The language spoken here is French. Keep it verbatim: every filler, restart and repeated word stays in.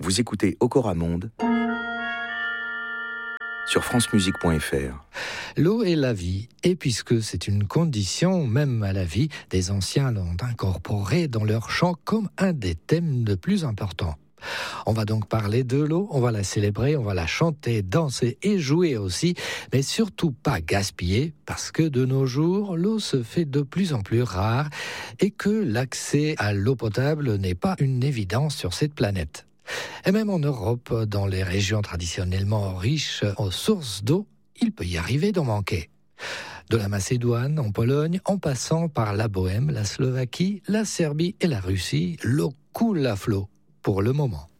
Vous écoutez Okora Monde sur francemusique point f r. L'eau est la vie, et puisque c'est une condition même à la vie, des anciens l'ont incorporée dans leur chant comme un des thèmes les plus importants. On va donc parler de l'eau, on va la célébrer, on va la chanter, danser et jouer aussi, mais surtout pas gaspiller, parce que de nos jours, l'eau se fait de plus en plus rare et que l'accès à l'eau potable n'est pas une évidence sur cette planète. Et même en Europe, dans les régions traditionnellement riches aux sources d'eau, il peut y arriver d'en manquer. De la Macédoine en Pologne, en passant par la Bohème, la Slovaquie, la Serbie et la Russie, l'eau coule à flot pour le moment.